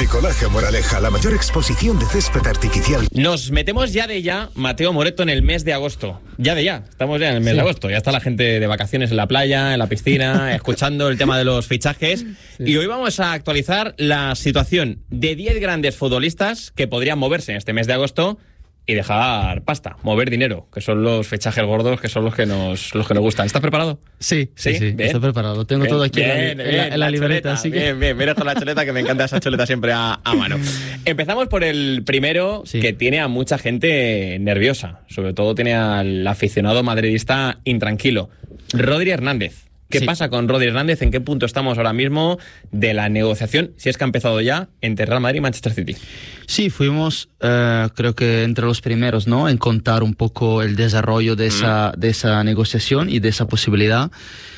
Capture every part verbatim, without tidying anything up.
Bricolaje Moraleja, la mayor exposición de césped artificial. Nos metemos ya de ya, Mateo Moreto, en el mes de agosto. Ya de ya, estamos ya en el mes sí. de agosto. Ya está la gente de vacaciones en la playa, en la piscina, escuchando el tema de los fichajes. Sí. Y hoy vamos a actualizar la situación de diez grandes futbolistas que podrían moverse en este mes de agosto y dejar pasta, mover dinero, que son los fichajes gordos, que son los que nos los que nos gustan. ¿Estás preparado? Sí, sí, sí, sí estoy preparado. Lo tengo bien, todo aquí bien, en, la, bien, en, la, en la, la libreta. Así que... Bien, bien, mira con la chuleta, que me encanta esa chuleta siempre a, a mano. Empezamos por el primero, sí. que tiene a mucha gente nerviosa. Sobre todo tiene al aficionado madridista intranquilo. Rodri Hernández. ¿Qué sí. pasa con Rodri Hernández? ¿En qué punto estamos ahora mismo de la negociación, si es que ha empezado ya, entre Real Madrid y Manchester City? Sí, fuimos, uh, creo que entre los primeros, ¿no?, en contar un poco el desarrollo de, mm. esa, de esa negociación y de esa posibilidad.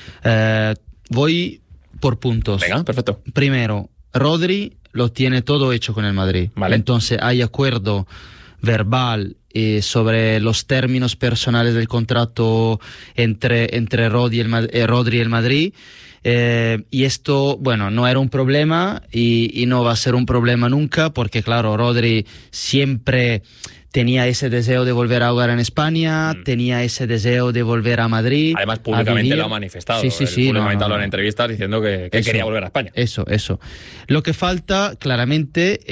Uh, voy por puntos. Venga, perfecto. Primero, Rodri lo tiene todo hecho con el Madrid. Vale. Entonces hay acuerdo verbal eh, sobre los términos personales del contrato entre, entre Rodri y el, eh, Rodri y el Madrid. Eh, y esto, bueno, no era un problema y, y no va a ser un problema nunca, porque claro, Rodri siempre tenía ese deseo de volver a jugar en España, mm. tenía ese deseo de volver a Madrid. Además, públicamente lo ha manifestado. Sí, sí, sí. Públicamente no, no, no. en entrevistas diciendo que, que eso, quería volver a España. Eso, eso. Lo que falta, claramente,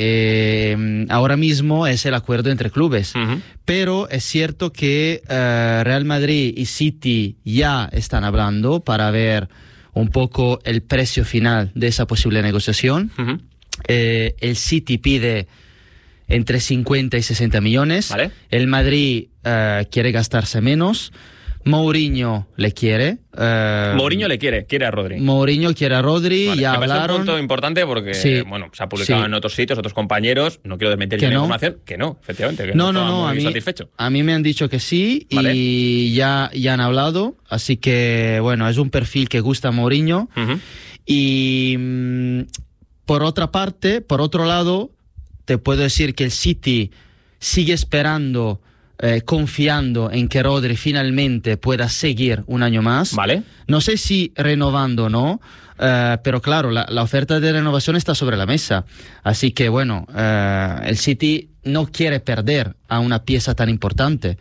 eh, ahora mismo es el acuerdo entre clubes. Uh-huh. Pero es cierto que eh, Real Madrid y City ya están hablando para ver un poco el precio final de esa posible negociación. Uh-huh. Eh, el City pide entre cincuenta y sesenta millones. ¿Vale? El Madrid uh, quiere gastarse menos. Mourinho le quiere. Uh, Mourinho le quiere, quiere a Rodri. Mourinho quiere a Rodri, vale, ya me hablaron. Es un punto importante porque, sí, bueno, se ha publicado sí. en otros sitios, otros compañeros, no quiero desmentir la no? información, que no, efectivamente, que no, no, no, no muy a mí, satisfecho. A mí me han dicho que sí, ¿vale? y ya, ya han hablado, así que, bueno, es un perfil que gusta a Mourinho. Uh-huh. Y mm, por otra parte, por otro lado, te puedo decir que el City sigue esperando, eh, confiando en que Rodri finalmente pueda seguir un año más. Vale. No sé si renovando o no, eh, pero claro, la, la oferta de renovación está sobre la mesa. Así que bueno, eh, el City no quiere perder a una pieza tan importante.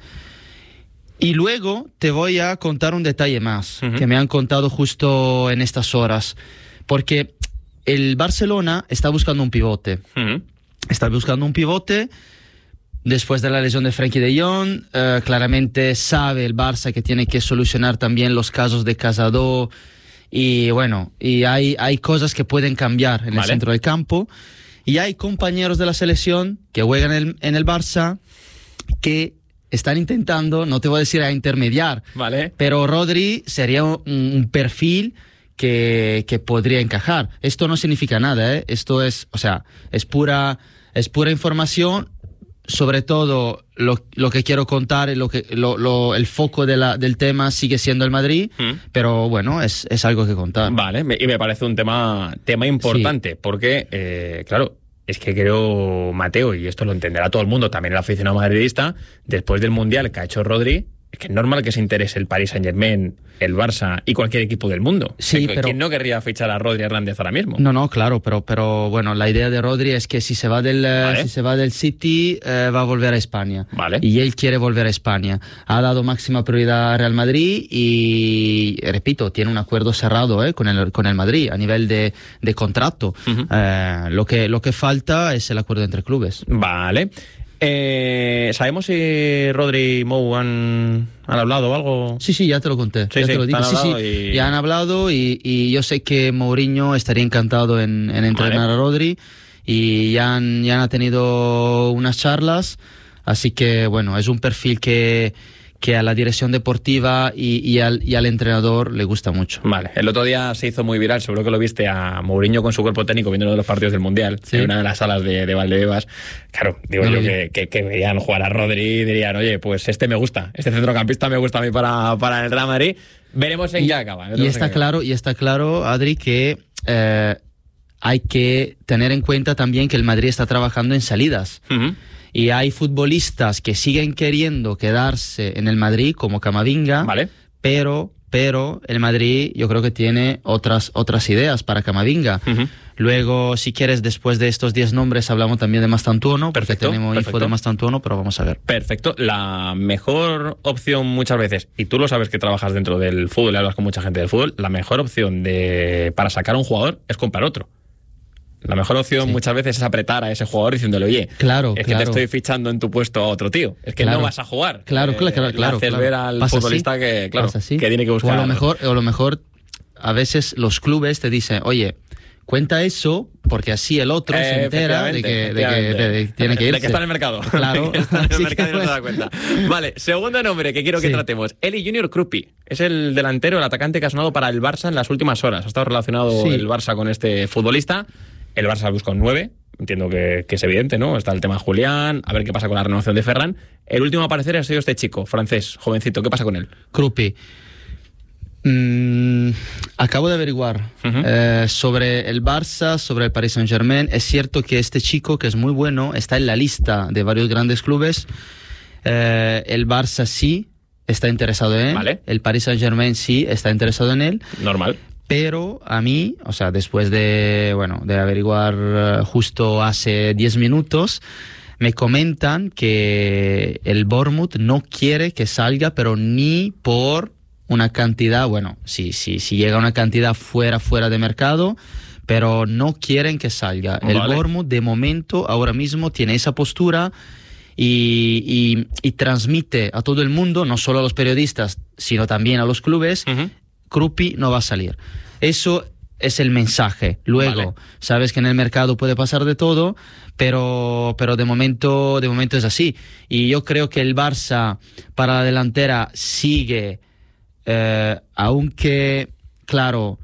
Y luego te voy a contar un detalle más, uh-huh. que me han contado justo en estas horas. Porque el Barcelona está buscando un pivote. Uh-huh. Está buscando un pivote después de la lesión de Frenkie de Jong. Uh, claramente sabe el Barça que tiene que solucionar también los casos de Casado. Y bueno, y hay, hay cosas que pueden cambiar en el vale. centro del campo. Y hay compañeros de la selección que juegan en el, en el Barça que están intentando, no te voy a decir a intermediar, vale. pero Rodri sería un, un perfil que, que podría encajar. Esto no significa nada, ¿eh? Esto es, o sea, es pura, es pura información. Sobre todo, lo, lo que quiero contar, lo que, lo, lo, el foco de la, del tema sigue siendo el Madrid, mm. pero bueno, es, es algo que contar. Vale, y me parece un tema, tema importante, sí. porque, eh, claro, es que creo, Mateo, y esto lo entenderá todo el mundo, también el aficionado madridista, después del Mundial que ha hecho Rodri, es que es normal que se interese el Paris Saint-Germain, el Barça y cualquier equipo del mundo. Sí, ¿Quién pero no querría fichar a Rodri Hernández ahora mismo? No, no, claro, pero, pero bueno, la idea de Rodri es que si se va del, vale. si se va del City, eh, va a volver a España. Vale. Y él quiere volver a España. Ha dado máxima prioridad a Real Madrid y, repito, tiene un acuerdo cerrado eh, con, el, con el Madrid a nivel de, de contrato. Uh-huh. Eh, lo, que, lo que falta es el acuerdo entre clubes. Vale. Eh, ¿Sabemos si Rodri y Mou han, han hablado o algo? Sí, sí, ya te lo conté. Sí, ya sí, te lo dije. Han sí, sí, y... ya han hablado y, y yo sé que Mourinho estaría encantado en, en entrenar vale. a Rodri y ya han, ya han tenido unas charlas, así que bueno, es un perfil que... que a la dirección deportiva y, y, al, y al entrenador le gusta mucho. Vale, el otro día se hizo muy viral, seguro que lo viste, a Mourinho con su cuerpo técnico viendo uno de los partidos del Mundial, ¿sí? En una de las salas de, de Valdebebas. Claro, digo no, yo que, que, que veían jugar a Rodri y dirían, oye, pues este me gusta, este centrocampista me gusta a mí para, para el Real Madrid. Veremos en qué acaba. Y está claro, y está claro, Adri, que eh, hay que tener en cuenta también que el Madrid está trabajando en salidas. Uh-huh. Y hay futbolistas que siguen queriendo quedarse en el Madrid, como Camavinga, vale. pero, pero el Madrid yo creo que tiene otras, otras ideas para Camavinga. Uh-huh. Luego, si quieres, después de estos diez nombres hablamos también de Mastantuono, porque Perfecto, tenemos perfecto. info de Mastantuono, pero vamos a ver. Perfecto. La mejor opción muchas veces, y tú lo sabes que trabajas dentro del fútbol y hablas con mucha gente del fútbol, la mejor opción de para sacar a un jugador es comprar otro. La mejor opción Sí. muchas veces es apretar a ese jugador diciéndole, oye, Claro, es que claro. te estoy fichando en tu puesto a otro tío. Es que Claro. no vas a jugar. Claro, Eh, claro, claro, le claro, haces claro. ver al Pasa futbolista así, que, claro, pasa así. que tiene que buscar. O a lo mejor, o a lo mejor a veces los clubes te dicen, oye, cuenta eso porque así el otro Eh, se entera de que, de que- efectivamente, de que tiene que irse. De que está en el mercado. Claro. De que está en el Así mercado y no que se da cuenta. Vale, segundo nombre que quiero que Sí. tratemos. Eli Junior Krupi. Es el delantero, el atacante que ha sonado para el Barça en las últimas horas. Ha estado relacionado Sí. el Barça con este futbolista. El Barça busca un nueve. Entiendo que, que es evidente, ¿no? Está el tema Julián, a ver qué pasa con la renovación de Ferran. El último a aparecer ha sido este chico, francés, jovencito. ¿Qué pasa con él? Krupi. Mm, acabo de averiguar Ujú. eh, sobre el Barça, sobre el Paris Saint-Germain. Es cierto que este chico, que es muy bueno, está en la lista de varios grandes clubes. Eh, el Barça sí está interesado en él. Vale. El Paris Saint-Germain sí está interesado en él. Normal. Pero a mí, o sea, después de, bueno, de averiguar eh, justo hace diez minutos, me comentan que el Bournemouth no quiere que salga, pero ni por una cantidad, bueno, si, si, si llega una cantidad fuera, fuera de mercado, pero no quieren que salga. El Vale. Bournemouth, de momento, ahora mismo tiene esa postura y, y, y transmite a todo el mundo, no solo a los periodistas, sino también a los clubes, Ujú. Krupi no va a salir. Eso es el mensaje. Luego, Vale. sabes que en el mercado puede pasar de todo, pero, pero de momento, de momento es así. Y yo creo que el Barça para la delantera sigue, eh, aunque, claro,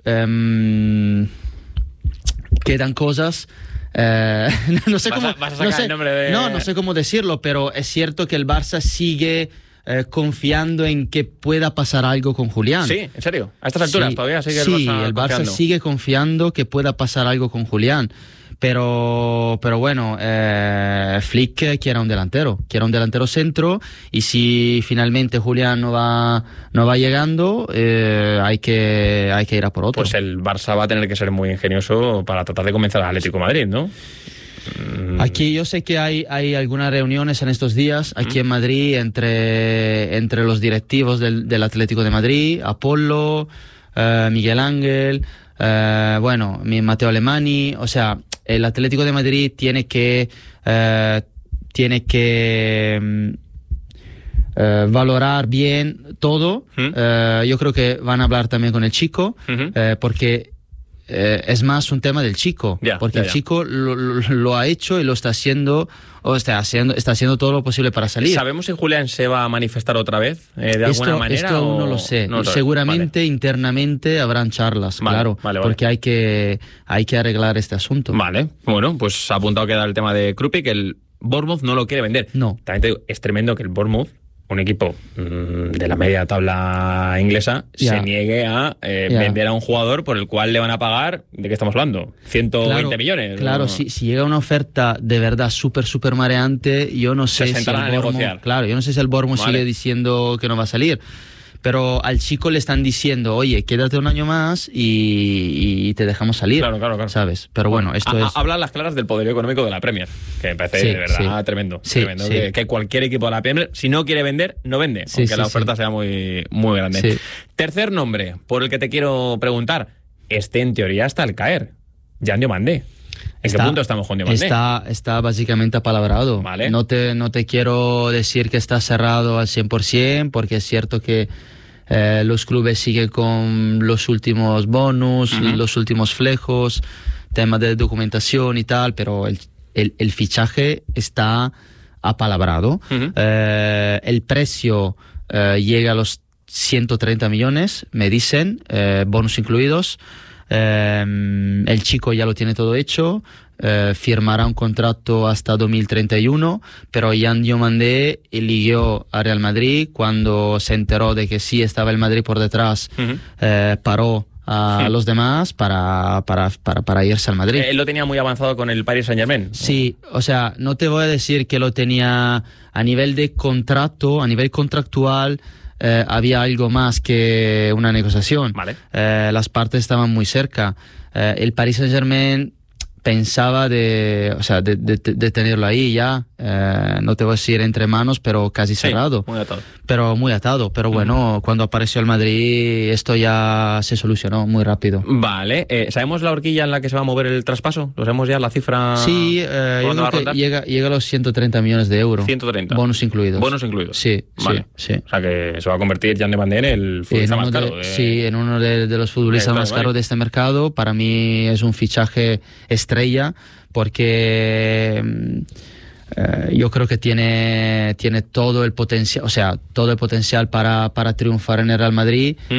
em, quedan cosas. eh, no sé Vas cómo, a- vas a sacar no sé- el nombre de- no, no sé cómo decirlo, pero es cierto que el Barça sigue eh, confiando en que pueda pasar algo con Julián. Sí, en serio. A estas alturas Sí, todavía sigue el sí, Barça el Barça confiando. sigue confiando que pueda pasar algo con Julián. Pero, pero bueno, eh, Flick quiere un delantero, quiere un delantero centro, y si finalmente Julián no va, no va llegando, eh, hay que, hay que ir a por otro. Pues el Barça va a tener que ser muy ingenioso para tratar de convencer al Atlético de Madrid, ¿no? Mm, Aquí yo sé que hay, hay algunas reuniones en estos días aquí en Madrid entre, entre los directivos del, del Atlético de Madrid, Apollo, eh, Miguel Ángel, eh, bueno, mi Matteo Alemani. O sea, el Atlético de Madrid tiene que, eh, tiene que mm, eh, valorar bien todo. ¿Mm? Eh, yo creo que van a hablar también con el chico, Ujú. eh, porque eh, es más un tema del chico, Ya, porque ya, el ya. chico lo, lo- lo ha hecho y lo está haciendo, o está haciendo, está haciendo todo lo posible para salir. ¿Sabemos si Julián se va a manifestar otra vez eh, de Esto, alguna manera? esto aún no o- lo sé. No lo sabes. Seguramente internamente habrán charlas, Vale, claro, vale, vale. porque hay que, hay que arreglar este asunto. Vale, bueno, pues apuntado queda el tema de Krupi, que el Bournemouth no lo quiere vender. No. También te digo, es tremendo que el Bournemouth, un equipo mmm, de la media tabla inglesa, Ya. se niegue a eh, Ya. vender a un jugador por el cual le van a pagar, ¿de qué estamos hablando? ciento veinte Claro, millones. Claro, ¿no? si, si llega una oferta de verdad súper, súper mareante, yo no sé si el sentarán a Bournemouth, negociar. claro, yo no sé si el Bournemouth Vale. sigue diciendo que no va a salir. Pero al chico le están diciendo, oye, quédate un año más y, y te dejamos salir. Claro, claro, claro. ¿Sabes? Pero bueno, esto A- es... a- Hablan las claras del poderío económico de la Premier, que me parece Sí, de verdad sí. tremendo. Sí, tremendo sí. Que, que cualquier equipo de la Premier, si no quiere vender, no vende, Sí, aunque sí, la sí. oferta sea muy, muy grande. Sí. Tercer nombre, por el que te quiero preguntar, este en teoría está al caer, Jan Diomandé. ¿En qué punto estamos con Diomandé? Está, está básicamente apalabrado. Vale. No te, no te quiero decir que está cerrado al cien por ciento, porque es cierto que eh, los clubes siguen con los últimos bonus, Ujú. los últimos flejos, temas de documentación y tal, pero el, el, el fichaje está apalabrado. Ujú. Eh, el precio eh, llega a los ciento treinta millones, me dicen, eh, bonus incluidos. Eh, el chico ya lo tiene todo hecho, eh, firmará un contrato hasta dos mil treinta y uno, pero Jan Diomandé eligió a Real Madrid cuando se enteró de que sí estaba el Madrid por detrás, Ujú. eh, paró a Sí. los demás para, para, para, para irse al Madrid. Eh, Él lo tenía muy avanzado con el Paris Saint-Germain. Sí, o sea, no te voy a decir que lo tenía a nivel de contrato, a nivel contractual, eh, había algo más que una negociación. Vale. Eh, las partes estaban muy cerca. eh, el Paris Saint-Germain pensaba de, o sea, de, de, de tenerlo ahí ya, eh, no te voy a decir entre manos, pero casi Sí, cerrado. muy atado. Pero muy atado. Pero bueno, cuando apareció el Madrid, esto ya se solucionó muy rápido. Vale, eh, ¿sabemos la horquilla en la que se va a mover el traspaso? ¿Lo sabemos ya, la cifra? Sí, eh, ¿por dónde yo va a creo que rondar? llega, llega a los ciento treinta millones de euros. ciento treinta. Bonos incluidos. Bonos incluidos. Sí, Vale. sí, sí. O sea que se va a convertir Jan Demandé en el futbolista En más uno caro. de- de- Sí, en uno de, de los futbolistas de- más vale. caros de este mercado. Para mí es un fichaje estrella porque mm, eh, yo creo que tiene, tiene todo el potencial, o sea, todo el potencial para, para triunfar en el Real Madrid. ¿Mm?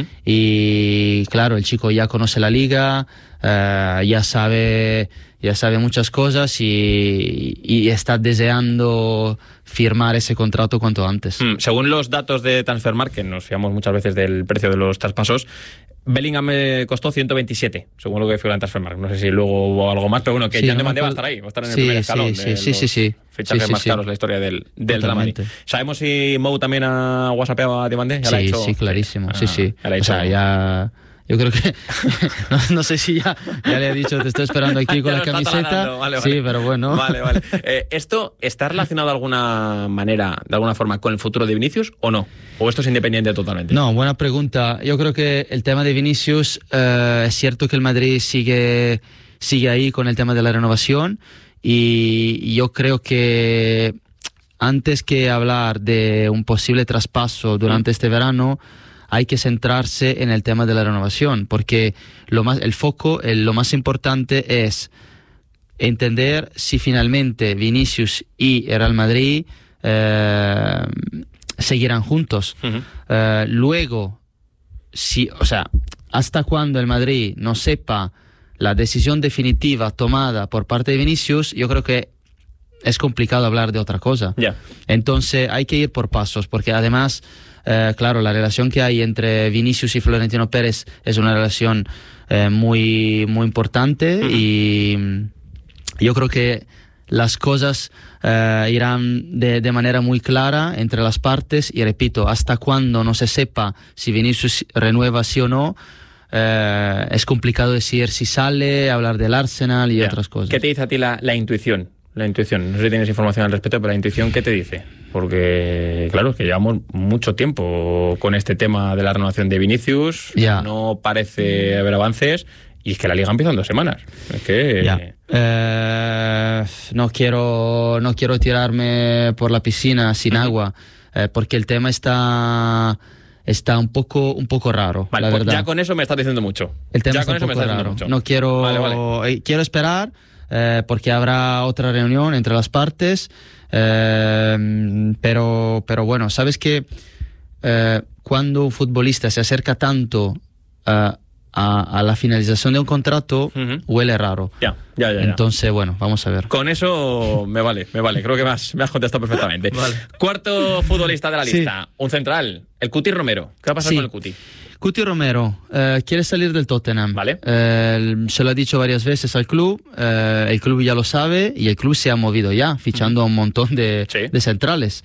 Y claro, el chico ya conoce la liga, eh, ya sabe, ya sabe muchas cosas y, y está deseando firmar ese contrato cuanto antes. Mm, según los datos de Transfermarkt, que nos fiamos muchas veces del precio de los traspasos, Bellingham me costó ciento veintisiete, según lo que figura en Transfermarkt. No sé si luego hubo algo más, pero bueno, que Sí, Jan no Demandé me va a acuerdo. estar ahí, va a estar en el Sí, primer sí, escalón sí, de sí, los sí, sí. fichajes Sí, sí, más sí. caros de la historia del, del Real Madrid. Totalmente. ¿Sabemos si Mou también ha whatsappeado a Demandé? ¿Ya le ha Sí, hecho? sí, clarísimo. Sí, Ah, sí. ya le ha O sea, hecho- ya. Yo creo que. no, no sé si ya, ya le he dicho, te estoy esperando aquí con Ya la lo está camiseta. taladrando, vale, Sí, vale. pero bueno. Vale, vale. Eh, ¿Esto está relacionado de alguna manera, de alguna forma, con el futuro de Vinicius o no? ¿O esto es independiente totalmente? No, buena pregunta. Yo creo que el tema de Vinicius, eh, es cierto que el Madrid sigue, sigue ahí con el tema de la renovación y yo creo que antes que hablar de un posible traspaso durante este verano, hay que centrarse en el tema de la renovación, porque lo más, el foco, el- lo más importante es entender si finalmente Vinicius y el Real Madrid eh, seguirán juntos. Ujú. Eh, luego, si, o sea, hasta cuando el Madrid no sepa la decisión definitiva tomada por parte de Vinicius, yo creo que es complicado hablar de otra cosa. Ya. Entonces hay que ir por pasos, porque además, eh, claro, la relación que hay entre Vinicius y Florentino Pérez es una relación eh, muy, muy importante Ujú. y mm, yo creo que las cosas eh, irán de, de manera muy clara entre las partes y repito, hasta cuando no se sepa si Vinicius renueva sí o no, eh, es complicado decir si sale, hablar del Arsenal y Ya. otras cosas. ¿Qué te dice a ti la, la intuición? La intuición, no sé si tienes información al respecto, pero la intuición, ¿qué te dice? Porque, claro, es que llevamos mucho tiempo con este tema de la renovación de Vinicius, Ya. no parece haber avances, y es que la liga empieza en dos semanas. Es que... Ya. Eh, no quiero no quiero tirarme por la piscina sin Ujú. agua, eh, porque el tema está está un poco un poco raro, Vale, la pues verdad. ya con eso me estás diciendo mucho. El tema ya está con un eso me poco estás raro. diciendo mucho. No quiero Vale, vale. eh, quiero esperar eh, porque habrá otra reunión entre las partes, eh, pero pero bueno, sabes que eh, cuando un futbolista se acerca tanto eh, a, a la finalización de un contrato, Ujú. huele raro. Ya, ya, ya. ya. Entonces, bueno, vamos a ver. Con eso me vale, me vale. Creo que me has, me has contestado perfectamente. Vale. Cuarto futbolista de la Sí. lista, un central, el Cuti Romero. ¿Qué va a pasar Sí. con el Cuti? Cuti Romero eh, quiere salir del Tottenham. Vale. Eh, se lo ha dicho varias veces al club, eh, el club ya lo sabe y el club se ha movido ya, fichando a un montón de, Sí. de centrales.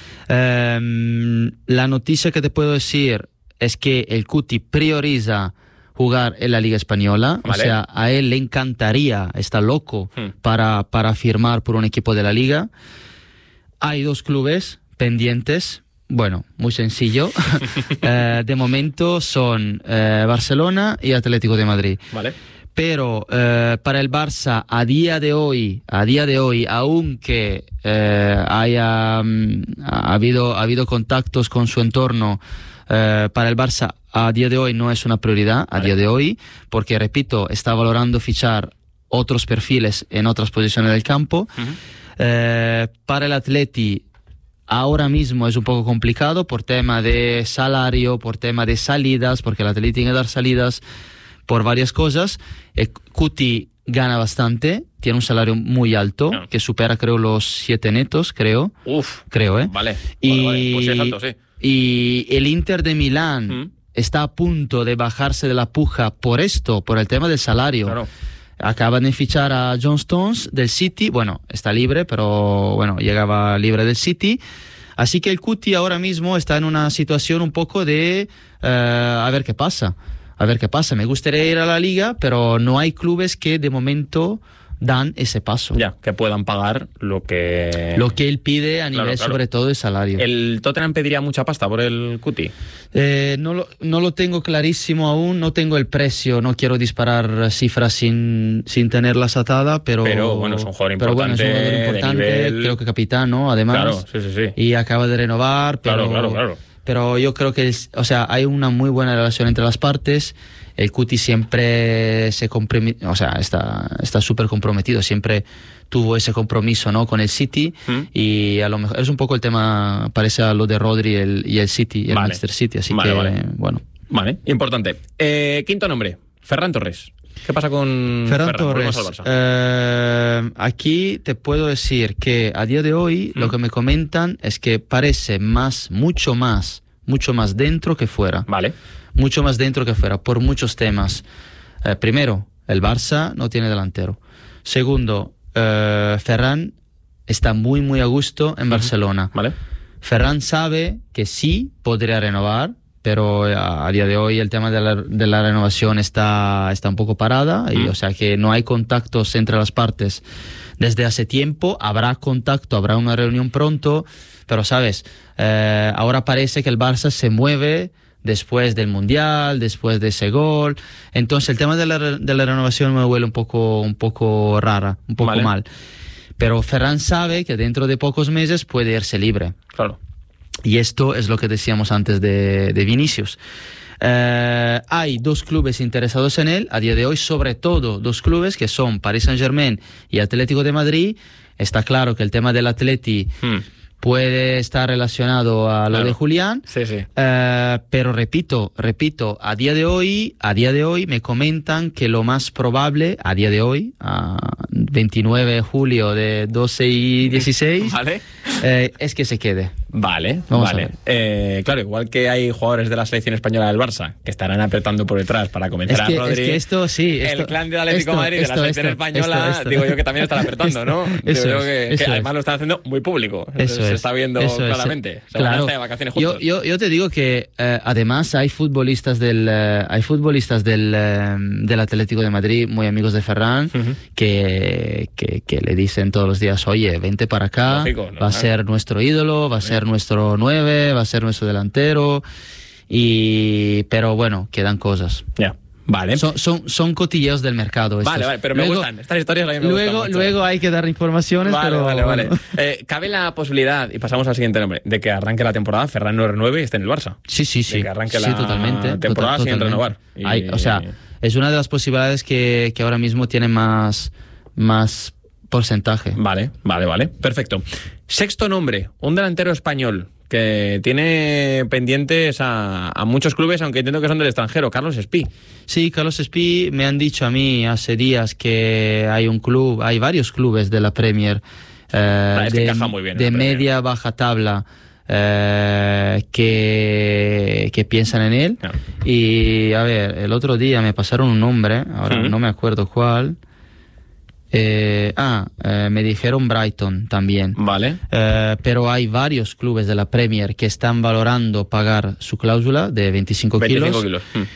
Eh, la noticia que te puedo decir es que el Cuti prioriza jugar en la Liga Española, o Vale. sea, a él le encantaría, está loco Hmm. para, para firmar por un equipo de la Liga. Hay dos clubes pendientes. Bueno, muy sencillo. Eh, de momento son eh, Barcelona y Atlético de Madrid. Vale. Pero eh, para el Barça a día de hoy, a día de hoy, aunque eh, haya mm, ha habido ha habido contactos con su entorno, eh, para el Barça a día de hoy no es una prioridad a Vale. día de hoy, porque repito, está valorando fichar otros perfiles en otras posiciones del campo. Ujú. Eh, para el Atleti ahora mismo es un poco complicado por tema de salario, por tema de salidas, porque el Atleti tiene que dar salidas por varias cosas. Eh, Cuti gana bastante, tiene un salario muy alto, Ah. que supera creo los siete netos, creo, Uf. creo, ¿eh? Vale. Y, Vale, vale. Pues sí es alto, sí. y el Inter de Milán Mm. está a punto de bajarse de la puja por esto, por el tema del salario. Claro. Acaban de fichar a John Stones del City, bueno, está libre, pero bueno, llegaba libre del City. Así que el Cuti ahora mismo está en una situación un poco de eh, a ver qué pasa. a ver qué pasa. Me gustaría ir a la Liga, pero no hay clubes que de momento dan ese paso. Ya, que puedan pagar lo que... Lo que él pide a nivel, claro, claro. sobre todo, de salario. ¿El Tottenham pediría mucha pasta por el Cuti? Eh, no, lo, no lo tengo clarísimo aún, no tengo el precio, no quiero disparar cifras sin, sin tenerlas atadas, pero... Pero bueno, es un jugador pero bueno, es importante, un jugador importante, de nivel... creo que capitán, ¿no? Además. Claro, sí, sí, sí. Y acaba de renovar, pero... Claro, claro, claro. Pero yo creo que, es, o sea, hay una muy buena relación entre las partes. El Cuti siempre se compromete, o sea, está está súper comprometido, siempre tuvo ese compromiso, ¿no? Con el City. ¿Mm? Y a lo mejor es un poco el tema, parece a lo de Rodri el, y el City, el vale. Manchester City, así vale, que, vale. bueno. Vale, importante. Eh, quinto nombre, Ferran Torres. ¿Qué pasa con Ferran, Ferran Torres? Eh, aquí te puedo decir que a día de hoy ¿Mm? Lo que me comentan es que parece más, mucho más, mucho más dentro que fuera. Vale. Mucho más dentro que fuera, por muchos temas. Eh, primero, el Barça no tiene delantero. Segundo, eh, Ferran está muy, muy a gusto en uh-huh. Barcelona. Vale. Ferran sabe que sí podría renovar, pero a, a día de hoy el tema de la, de la renovación está, está un poco parada, uh-huh. y, o sea que no hay contactos entre las partes desde hace tiempo. Habrá contacto, habrá una reunión pronto, pero sabes, eh, ahora parece que el Barça se mueve después del Mundial, después de ese gol. Entonces el tema de la, de la renovación me huele un poco, un poco rara, un poco vale. mal. Pero Ferran sabe que dentro de pocos meses puede irse libre. Claro. Y esto es lo que decíamos antes de, de Vinicius. Eh, hay dos clubes interesados en él a día de hoy, sobre todo dos clubes que son Paris Saint-Germain y Atlético de Madrid. Está claro que el tema del Atleti... Hmm. puede estar relacionado a lo claro. de Julián, sí, sí. Eh, pero repito, repito, a día de hoy, a día de hoy me comentan que lo más probable, a día de hoy, a veintinueve de julio de doce y dieciséis, ¿vale? eh, es que se quede. Vale, Vamos vale. Eh, claro, igual que hay jugadores de la selección española del Barça que estarán apretando por detrás para comenzar es que, a Rodri. Es que esto, sí. Esto, el clan del Atlético de Madrid, de la selección esto, española, esto, esto. digo yo que también estará apretando, esto, ¿no? Eso digo yo es, que, eso que además es. lo están haciendo muy público. Eso se es, está viendo eso claramente. Es, se van claro. hasta de vacaciones juntos. Yo, yo, yo te digo que eh, además hay futbolistas del eh, hay futbolistas del, eh, del Atlético de Madrid, muy amigos de Ferran, uh-huh. que, que, que le dicen todos los días, oye, vente para acá, Lógico, ¿no? va a ser nuestro ídolo, va a ser nuestro nueve, va a ser nuestro delantero, y pero bueno, quedan cosas. Ya. Yeah. Vale. Son, son, son cotilleos del mercado. Estos. Vale, vale, pero luego, me gustan. Estas historias me luego, gustan mucho. Luego hay que dar informaciones, vale, pero... Vale, vale, vale. Eh, ¿Cabe la posibilidad, y pasamos al siguiente nombre, de que arranque la temporada, Ferran no renueve y esté en el Barça? Sí, sí, sí. De que arranque sí, la totalmente, temporada total, sin totalmente. renovar. Y... Hay, o sea, es una de las posibilidades que, que ahora mismo tiene más, más porcentaje. Vale, vale, vale. Perfecto. Sexto nombre, un delantero español que tiene pendientes a, a muchos clubes, aunque entiendo que son del extranjero, Carlos Espí. Sí, Carlos Espí, me han dicho a mí hace días que hay un club, hay varios clubes de la Premier, eh, es que de, encaja muy bien de media baja tabla, eh, que, que piensan en él. No. Y a ver, el otro día me pasaron un nombre, ahora uh-huh. no me acuerdo cuál. Eh, ah, eh, me dijeron Brighton también. Vale. Eh, pero hay varios clubes de la Premier que están valorando pagar su cláusula de veinticinco, veinticinco kilos. kilos.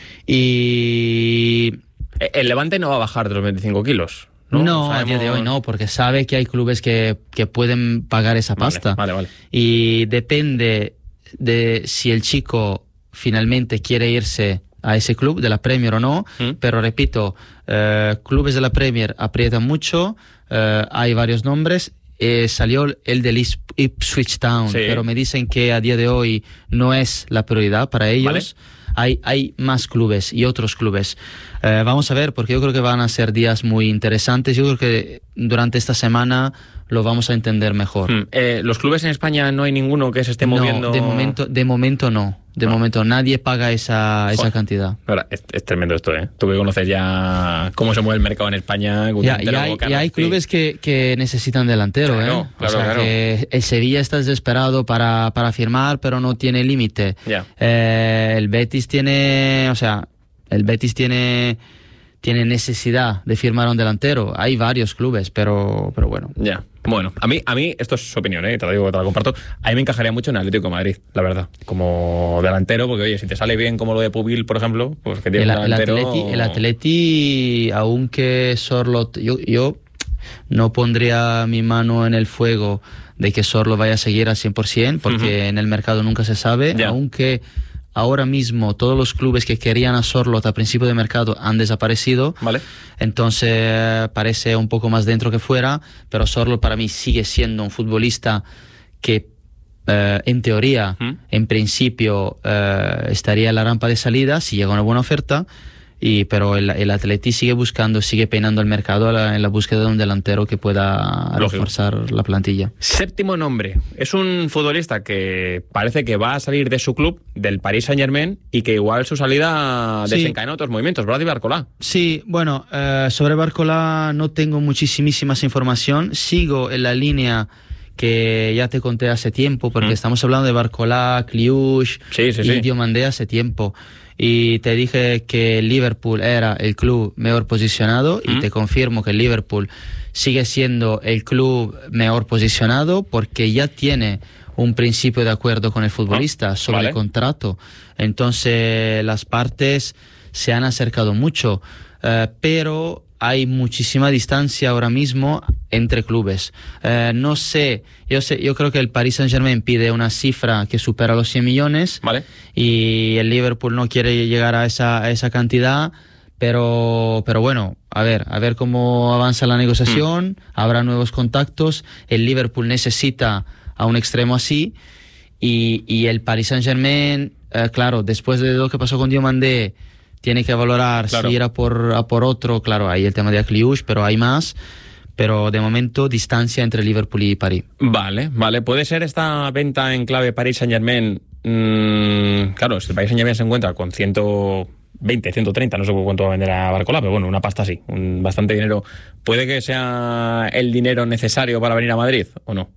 Y... El Levante no va a bajar de los veinticinco kilos. No, no Sabemos... a día de hoy no, porque sabe que hay clubes que, que pueden pagar esa pasta. Vale, vale, vale. Y depende de si el chico finalmente quiere irse a ese club de la Premier o no, ¿Mm? Pero repito, eh, clubes de la Premier aprietan mucho, eh, hay varios nombres, eh, salió el del Ipswich Town, sí. Pero me dicen que a día de hoy no es la prioridad para ellos. Vale. Hay, hay más clubes y otros clubes. Eh, vamos a ver, porque yo creo que van a ser días muy interesantes. Yo creo que durante esta semana lo vamos a entender mejor. Hmm. Eh, ¿Los clubes en España no hay ninguno que se esté moviendo? No, de momento, de momento no. De no. momento nadie paga esa, esa cantidad. Ahora, es, es tremendo esto, ¿eh? Tú que conoces ya cómo se mueve el mercado en España. Ya, ya hay, y hay clubes que, que necesitan delantero, claro, ¿eh? Claro, o sea, claro. que el Sevilla está desesperado para, para firmar, pero no tiene límite. Yeah. Eh, el Betis tiene, o sea, el Betis tiene... tiene necesidad de firmar a un delantero. Hay varios clubes, pero, pero bueno. Ya. Bueno, a mí, a mí, esto es su opinión, ¿eh? Te lo digo, te lo comparto. A mí me encajaría mucho en Atlético de Madrid, la verdad. Como delantero, porque oye, si te sale bien como lo de Pubil, por ejemplo, pues que tiene El, un delantero... el Atleti, el Atleti, aunque Sorloth... Yo, yo no pondría mi mano en el fuego de que Sorloth vaya a seguir al cien por ciento, porque uh-huh. en el mercado nunca se sabe, ya. aunque... Ahora mismo todos los clubes que querían a Sorloth a principio de mercado han desaparecido. Vale. Entonces parece un poco más dentro que fuera, pero Sorloth para mí sigue siendo un futbolista que eh, en teoría, ¿Mm? en principio, eh, estaría en la rampa de salida si llega una buena oferta. Y, pero el, el Atleti sigue buscando, sigue peinando el mercado la, en la búsqueda de un delantero que pueda Lógico. reforzar la plantilla. Séptimo nombre. Es un futbolista que parece que va a salir de su club, del Paris Saint-Germain, y que igual su salida sí. desencadena otros movimientos. Brady Barcola. Sí, bueno, eh, sobre Barcola no tengo muchísimas información. Sigo en la línea que ya te conté hace tiempo, porque mm. estamos hablando de Barcola, Kliush sí, sí, y sí. Diomandé hace tiempo. Y te dije que Liverpool era el club mejor posicionado ¿Mm? y te confirmo que Liverpool sigue siendo el club mejor posicionado porque ya tiene un principio de acuerdo con el futbolista sobre vale. el contrato. Entonces las partes se han acercado mucho, uh, pero hay muchísima distancia ahora mismo entre clubes. Uh, no sé, yo sé, yo creo que el Paris Saint-Germain pide una cifra que supera los cien millones vale. y el Liverpool no quiere llegar a esa, a esa cantidad, pero, pero bueno, a ver, a ver cómo avanza la negociación, mm. habrá nuevos contactos, el Liverpool necesita a un extremo así y, y el Paris Saint-Germain, uh, claro, después de lo que pasó con Diomandé, tiene que valorar claro. si ir a por, a por otro, claro, hay el tema de Kliush, pero hay más, pero de momento distancia entre Liverpool y París. Vale, vale, puede ser esta venta en clave Paris Saint-Germain, mmm, claro, si el Paris Saint-Germain se encuentra con ciento veinte, ciento treinta, no sé cuánto va a vender a Barcola, pero bueno, una pasta sí, un, bastante dinero, ¿puede que sea el dinero necesario para venir a Madrid o no?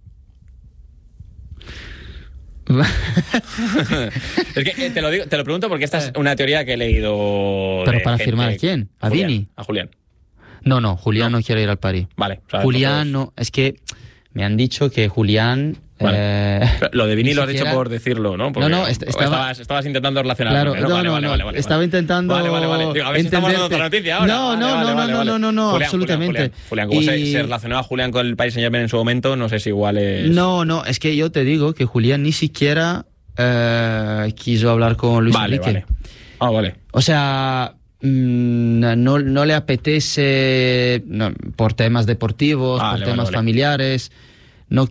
Es que eh, te lo digo, te lo pregunto porque esta es una teoría que he leído. ¿Pero para firmar a quién? ¿A Julián, Vini? A Julián. No, no, Julián no, no quiere ir al París. Vale. O sea, Julián no, es que me han dicho que Julián... Vale. Eh, lo de Vini lo has siquiera... dicho por decirlo, ¿no? Porque no, no, est estaba... estabas, estabas intentando relacionarlo. Claro, no, no, vale, no, vale, no. Vale, vale, estaba vale. intentando Vale, vale, vale. Digo, a ver si estamos dando otra noticia ahora. No, vale, no, vale, no, vale, no, vale. no, no, no, Julián, absolutamente. Julián, Julián, Julián. Como y... se, se relacionaba a Julián con el Paris Saint-Germain en su momento, no sé si igual es... No, no, es que yo te digo que Julián ni siquiera eh, quiso hablar con Luis vale, Enrique. Vale. Ah, vale. O sea... No, no le apetece no, por temas deportivos, vale, por vale, temas vale. familiares, no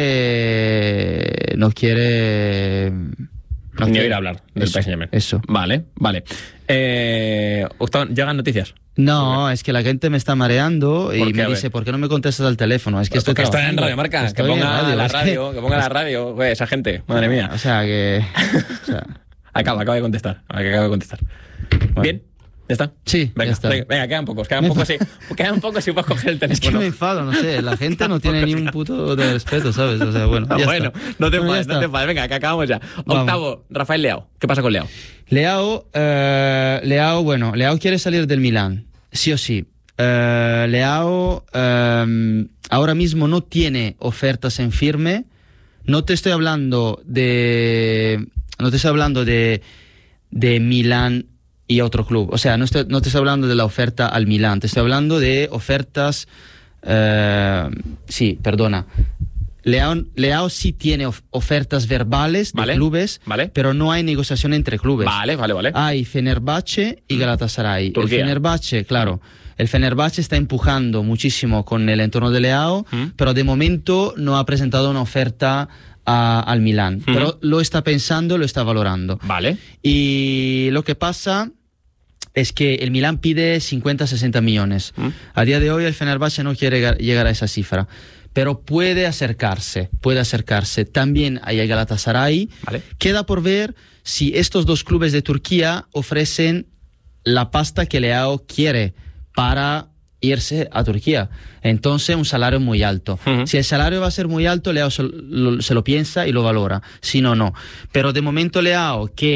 quiere no quiere no ni quiere. oír hablar del eso, Paris Saint-Germain. Eso. Vale, vale. Eh, Octavio, ¿llegan noticias? No, es que la gente me está mareando y me dice, ver? ¿por qué no me contestas al teléfono? Es que estoy está en Radio Marca, que ponga radio, la radio, que, que ponga la radio, güey, esa gente, madre mía. O sea, que... O sea, acaba, acaba de contestar, acaba de contestar. Bueno. Bien. ¿Ya está? Sí, venga, ya está. Venga, venga, quedan pocos, quedan pocos, sí. Quedan pocos si puedes coger el teléfono. Es que me enfado, no sé, la gente no tiene ni un puto de respeto, ¿sabes? O sea, bueno, ya bueno, está. no te bueno, enfades, no te enfades, venga, que acabamos ya. Vamos. Octavo, Rafael Leao. ¿Qué pasa con Leao? Leao, eh, Leao, bueno, Leao quiere salir del Milán, sí o sí. Eh, Leao eh, ahora mismo no tiene ofertas en firme. No te estoy hablando de, no te estoy hablando de, de Milán y otro club. O sea, no, estoy, no te estoy hablando de la oferta al Milán, te estoy hablando de ofertas... Eh, sí, perdona. Leao, Leao sí tiene of ofertas verbales de vale, clubes, vale. pero no hay negociación entre clubes. Vale, vale, vale. Hay Fenerbahce y Galatasaray. Turquía. El Fenerbahce, claro, el Fenerbahce está empujando muchísimo con el entorno de Leao, ¿Mm? pero de momento no ha presentado una oferta a, al Milán. ¿Mm? Pero lo está pensando, lo está valorando. Vale. Y lo que pasa... es que el Milán pide cincuenta a sesenta millones. ¿Mm? A día de hoy el Fenerbahce no quiere llegar a esa cifra, pero puede acercarse, puede acercarse. También hay el Galatasaray. Vale. Queda por ver si estos dos clubes de Turquía ofrecen la pasta que Leao quiere para irse a Turquía. Entonces, un salario muy alto. Uh-huh. Si el salario va a ser muy alto, Leao se lo, se lo piensa y lo valora. Si no, no. Pero de momento Leao, que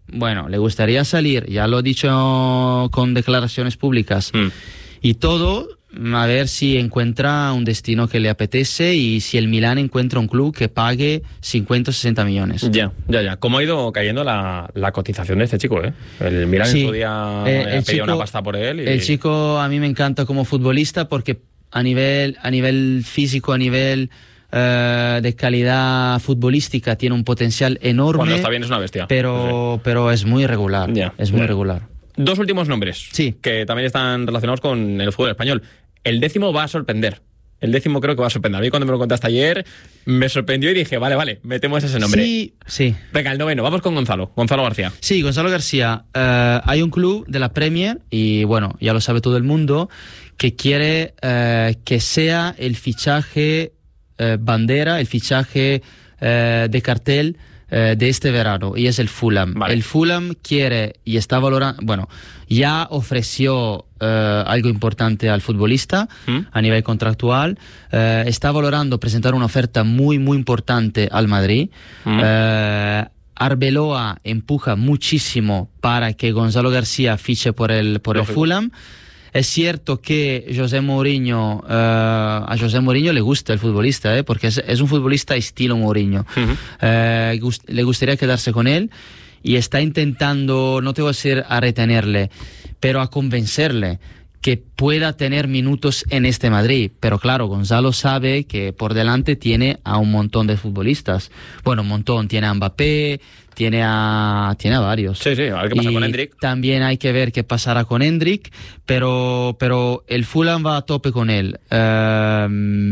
bueno, le gustaría salir, ya lo ha dicho con declaraciones públicas mm. y todo, a ver si encuentra un destino que le apetece y si el Milán encuentra un club que pague cincuenta o sesenta millones. Ya, ya, ya. ¿Cómo ha ido cayendo la, la cotización de este chico, eh? El Milán sí. en su día eh, pedía una pasta por él. Y... El chico a mí me encanta como futbolista porque a nivel, a nivel físico, a nivel uh, de calidad futbolística tiene un potencial enorme. Cuando está bien es una bestia. Pero, sí. pero es muy irregular. Ya, es muy ya. irregular. Dos últimos nombres sí. que también están relacionados con el fútbol español. El décimo va a sorprender. El décimo creo que va a sorprender. A mí cuando me lo contaste ayer me sorprendió y dije, vale, vale, metemos ese nombre. Sí, sí. Venga, el noveno. Vamos con Gonzalo. Gonzalo García. Sí, Gonzalo García. Uh, hay un club de la Premier y, bueno, ya lo sabe todo el mundo, que quiere uh, que sea el fichaje uh, bandera, el fichaje uh, de cartel de este verano, y es el Fulham. Vale. El Fulham quiere y está valorando, bueno, ya ofreció uh, algo importante al futbolista ¿Mm? a nivel contractual, uh, está valorando presentar una oferta muy, muy importante al Madrid. ¿Mm? Uh, Arbeloa empuja muchísimo para que Gonzalo García fiche por el, por el Fulham. Es cierto que José Mourinho, uh, a José Mourinho le gusta el futbolista, ¿eh? porque es, es un futbolista estilo Mourinho. Uh-huh. Uh, gust- le gustaría quedarse con él y está intentando, no te voy a decir a retenerle, pero a convencerle que pueda tener minutos en este Madrid. Pero claro, Gonzalo sabe que por delante tiene a un montón de futbolistas. Bueno, un montón. Tiene a Mbappé, tiene a, tiene a varios. Sí, sí, a ver qué pasa y con Endrick. También hay que ver qué pasará con Endrick, pero, pero el Fulham va a tope con él. Uh,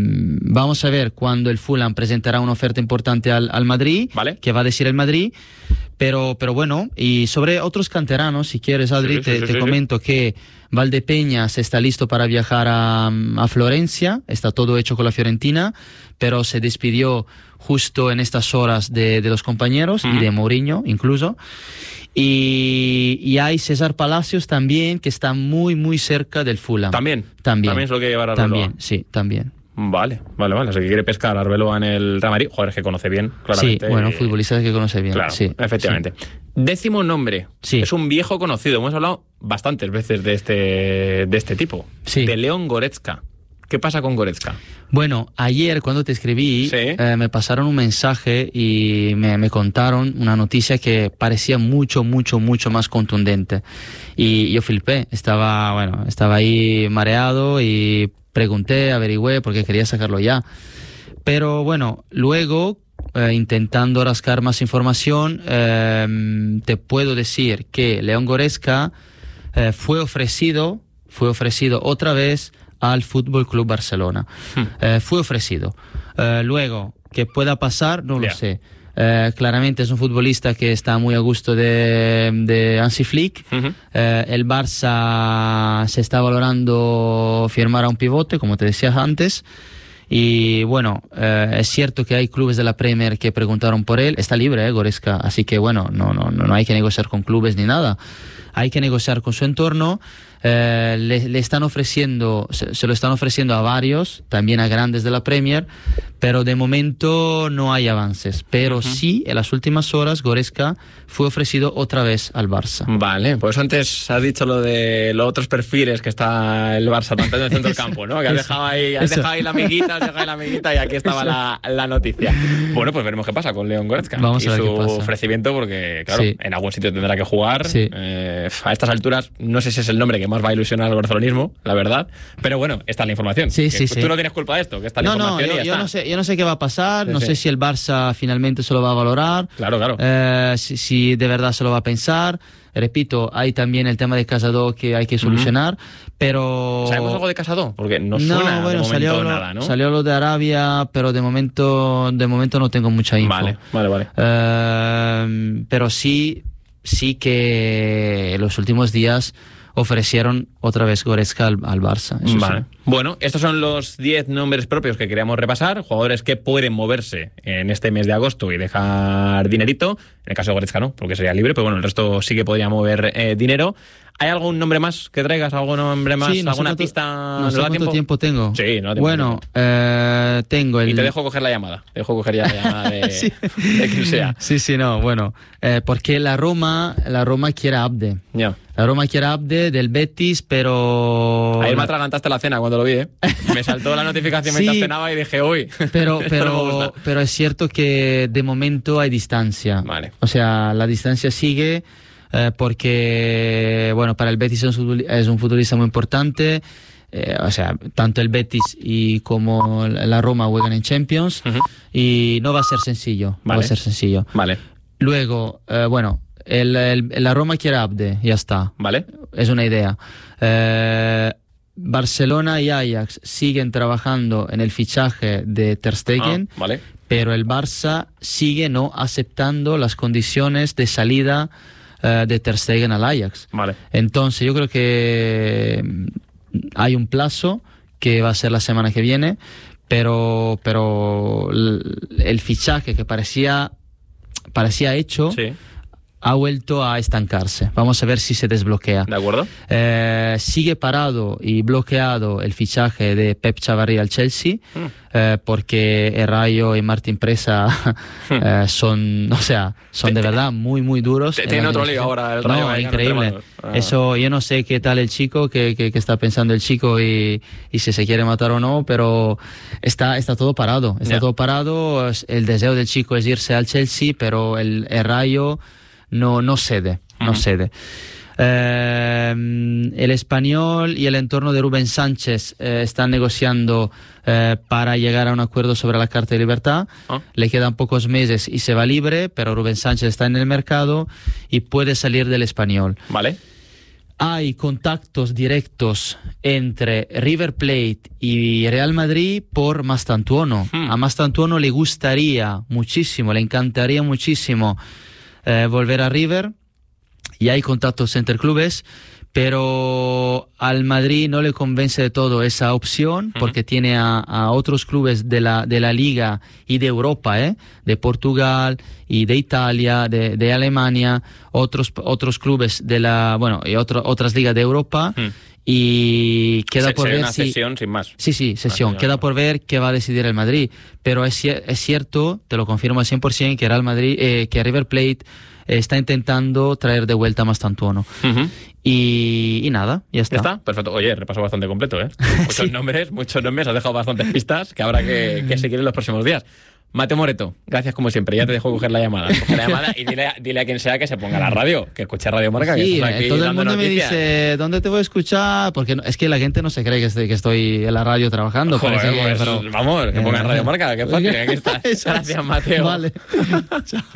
vamos a ver cuando el Fulham presentará una oferta importante al, al Madrid, ¿vale? Que va a decir el Madrid. Pero, pero bueno, y sobre otros canteranos, si quieres, Adri, sí, te, sí, sí, te sí, comento sí. que Valdepeñas está listo para viajar a, a Florencia, está todo hecho con la Fiorentina, pero se despidió justo en estas horas de, de los compañeros uh-huh. y de Mourinho incluso. Y, y hay César Palacios también, que está muy, muy cerca del Fulham. ¿También? También. También es lo que llevará a También, sí, también. Vale, vale, vale. O sea, que quiere pescar a Arbeloa en el Real Madrid. Joder, es que conoce bien, claramente. Sí, bueno, futbolista que conoce bien. Claro, sí, efectivamente. Sí. Décimo nombre. Sí. Es un viejo conocido. Hemos hablado bastantes veces de este, de este tipo. Sí. De León Goretzka. ¿Qué pasa con Goretzka? Bueno, ayer cuando te escribí, sí. eh, me pasaron un mensaje y me, me contaron una noticia que parecía mucho, mucho, mucho más contundente. Y yo flipé. Estaba, bueno, estaba ahí mareado y pregunté, averigüé porque quería sacarlo ya. Pero bueno, luego, eh, intentando rascar más información, eh, te puedo decir que León Goretzka eh, fue ofrecido, fue ofrecido otra vez al Fútbol Club Barcelona. Hmm. Eh, fue ofrecido. Eh, luego, ¿qué pueda pasar? No yeah. lo sé. Eh, claramente es un futbolista que está muy a gusto de, de Hansi Flick. Uh-huh. Eh, el Barça se está valorando firmar a un pivote, como te decía antes. Y bueno, eh, es cierto que hay clubes de la Premier que preguntaron por él. Está libre, eh, Goretzka. Así que bueno, no, no, no hay que negociar con clubes ni nada. Hay que negociar con su entorno. Eh, le, le están ofreciendo, se, se lo están ofreciendo a varios, también a grandes de la Premier, pero de momento no hay avances. Pero uh-huh. sí, en las últimas horas Goretzka fue ofrecido otra vez al Barça. Vale, pues antes has dicho lo de los otros perfiles que está el Barça tanto en el centro del campo, ¿no? Que has dejado ahí, has dejado ahí la amiguita, has dejado ahí la amiguita y aquí estaba la, la noticia. Bueno, pues veremos qué pasa con León Goretzka. Vamos y a ver su qué pasa. ofrecimiento, porque claro, sí. en algún sitio tendrá que jugar. Sí. Eh, a estas alturas, no sé si es el nombre que más va a ilusionar al barcelonismo, la verdad, pero bueno, está la información. Sí, sí, tú sí. no tienes culpa de esto, que está la no, información no, y yo, ya yo está. no sé, yo no sé qué va a pasar, sí, no sí. sé si el Barça finalmente se lo va a valorar, claro, claro. Eh, si, si de verdad se lo va a pensar. Repito, hay también el tema de Casado que hay que solucionar, uh-huh. pero... ¿Sabemos algo de Casado? Porque no suena no, bueno, de momento salió nada, ¿no? Salió lo de Arabia, pero de momento, de momento no tengo mucha info. Vale, vale, vale. Eh, pero sí, sí que en los últimos días ofrecieron otra vez Goretzka al, al Barça. Eso vale. Sí. Bueno, estos son los diez nombres propios que queríamos repasar, jugadores que pueden moverse en este mes de agosto y dejar dinerito. En el caso de Goretzka no, porque sería libre, pero bueno, el resto sí que podría mover eh, dinero. ¿Hay algún nombre más que traigas? ¿Algún nombre más? Sí, no sé ¿Alguna cuánto- pista? No ¿Nos sé da cuánto tiempo? tiempo tengo. Sí, no tengo Bueno, tiempo. eh, tengo el... Y te dejo coger la llamada. Te dejo coger ya la llamada de, Sí. de quien sea. Sí, sí, no, bueno, eh, porque la Roma, la Roma quiere a Abde. Ya. La Roma quiere a Abde del Betis, pero... Ayer me atragantaste la cena cuando lo vi, ¿eh? Me saltó la notificación mientras Sí. cenaba y dije, uy, Pero, esto no me pero, gusta. pero es cierto que de momento hay distancia. Vale. O sea, la distancia sigue eh, porque, bueno, para el Betis es un futbol- es un futbolista muy importante. Eh, o sea, tanto el Betis y como la Roma juegan en Champions Ujú. y no va a ser sencillo. No Vale. va a ser sencillo. Vale, Luego, eh, bueno, el, el- la Roma quiere a Abde, ya está. vale. Es una idea. Eh, Barcelona y Ajax siguen trabajando en el fichaje de Ter Stegen, Ah, vale. pero el Barça sigue no aceptando las condiciones de salida eh, de Ter Stegen al Ajax. Vale. Entonces yo creo que mm, hay un plazo que va a ser la semana que viene, pero, pero l- el fichaje que parecía, parecía hecho Sí, ha vuelto a estancarse. Vamos a ver si se desbloquea. ¿de acuerdo? Eh, sigue parado y bloqueado el fichaje de Pep Chavarri al Chelsea, Mm. eh, porque el Rayo y Martín Presa eh, son, o sea, son de verdad muy, muy duros. Te- en tiene la otro negociación. lío ahora el Rayo No, Vallecano increíble. entre manos. Ah. Eso, yo no sé qué tal el chico, qué, qué- qué está pensando el chico y, y si se quiere matar o no, pero está, está todo parado. Está Ya. todo parado. Es- El deseo del chico es irse al Chelsea, pero el, el Rayo no, no cede, no Ujú. cede. Eh, el Español y el entorno de Rubén Sánchez eh, están negociando eh, para llegar a un acuerdo sobre la Carta de Libertad. Ah. Le quedan pocos meses y se va libre, pero Rubén Sánchez está en el mercado y puede salir del Español. Vale. Hay contactos directos entre River Plate y Real Madrid por Mastantuono. Hmm. A Mastantuono le gustaría muchísimo, le encantaría muchísimo eh, volver a River, y hay contactos entre clubes, pero al Madrid no le convence de todo esa opción, porque tiene a, a otros clubes de la, de la Liga y de Europa, ¿eh? De Portugal y de Italia, de, de Alemania, otros, otros clubes de la, bueno, y otro, otras ligas de Europa, Hmm. y queda Se- por sería ver una si... cesión sin más. Sí, sí, sesión. Vale, Queda vale. por ver qué va a decidir el Madrid. Pero es, cier- es cierto, te lo confirmo al cien por ciento, que Real Madrid, eh, que River Plate eh, está intentando traer de vuelta a Mastantuono. Ujú. Y, y nada, ya está. Ya está, perfecto. Oye, repaso bastante completo, ¿eh? Muchos Sí. nombres, muchos nombres, has dejado bastantes pistas que habrá que, que seguir en los próximos días. Mateo Moreto, gracias como siempre. Ya te dejo coger la llamada. Coge la llamada y dile, a- dile a quien sea que se ponga la radio, que escuche Radio Marca, que Sí, estás eh, aquí todo el dando mundo me noticias. dice, ¿dónde te voy a escuchar? Porque no- es que la gente no se cree que estoy, que estoy en la radio trabajando. Joder, parece que- pues, pero- vamos, que pongan Radio Marca, que fácil, aquí está. Eso es. Gracias, Mateo. Vale. Chao.